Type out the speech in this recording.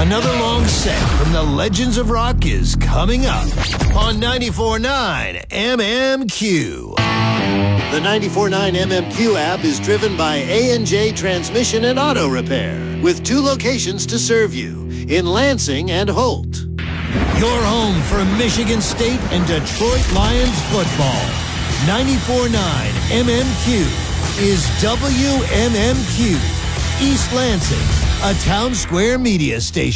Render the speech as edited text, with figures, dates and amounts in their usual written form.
Another long set from the Legends of Rock is coming up on 94.9 MMQ. The 94.9 MMQ app is driven by A&J Transmission and Auto Repair, with 2 locations to serve you, in Lansing and Holt. Your home for Michigan State and Detroit Lions football. 94.9 MMQ is WMMQ, East Lansing, a Town Square media station.